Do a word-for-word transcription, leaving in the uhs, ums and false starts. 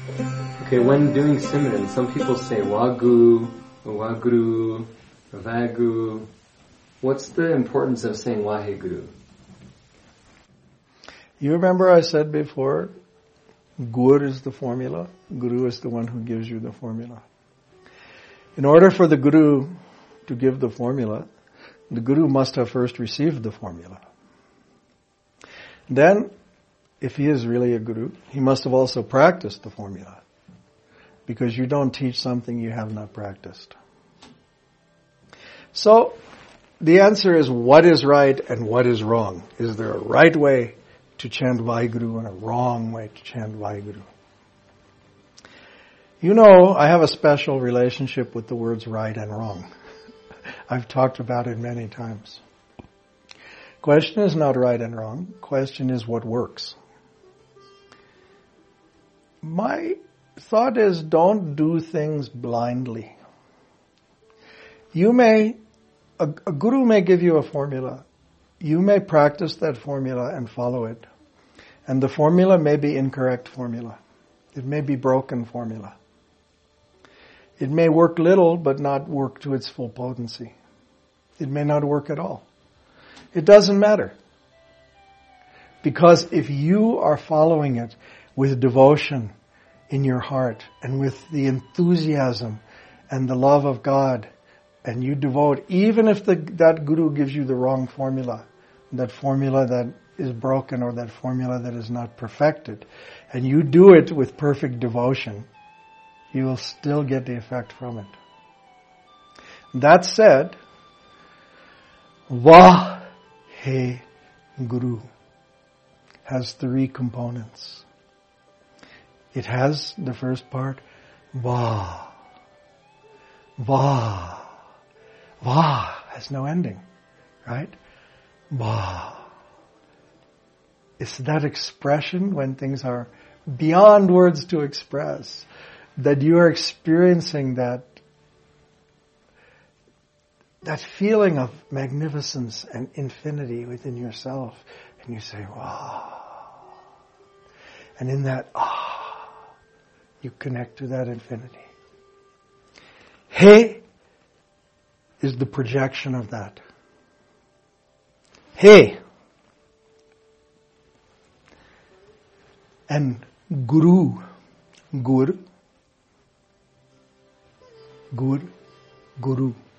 Okay, when doing Simran, some people say Waguru, Waguru, Vagu. What's the importance of saying Waheguru? You remember I said before, Gur is the formula, Guru is the one who gives you the formula. In order for the Guru to give the formula, the Guru must have first received the formula. Then, if he is really a Guru, he must have also practiced the formula. Because you don't teach something you have not practiced. So, the answer is what is right and what is wrong. Is there a right way to chant Vaheguru and a wrong way to chant Vaheguru? You know, I have a special relationship with the words right and wrong. I've talked about it many times. Question is not right and wrong. Question is what works. My thought is don't do things blindly. You may, a, a guru may give you a formula. You may practice that formula and follow it. And the formula may be incorrect formula. It may be broken formula. It may work little but not work to its full potency. It may not work at all. It doesn't matter. Because if you are following it with devotion in your heart and with the enthusiasm and the love of God, and you devote, even if the, that guru gives you the wrong formula, that formula that is broken or that formula that is not perfected, and you do it with perfect devotion, you will still get the effect from it. That said, Vaheguru has three components. It has the first part, Va. Va. Va has no ending, right? Va. It's that expression when things are beyond words to express, that you are experiencing that that feeling of magnificence and infinity within yourself. And you say, wow. And in that, ah, you connect to that infinity. He is the projection of that. He. And Guru, Gur, Gur, Guru.